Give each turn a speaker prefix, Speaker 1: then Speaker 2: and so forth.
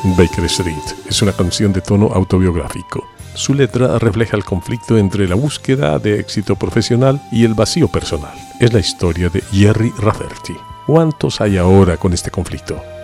Speaker 1: Baker Street es una canción de tono autobiográfico. Su letra refleja el conflicto entre la búsqueda de éxito profesional y el vacío personal. Es la historia de Gerry Rafferty. ¿Cuántos hay ahora con este conflicto?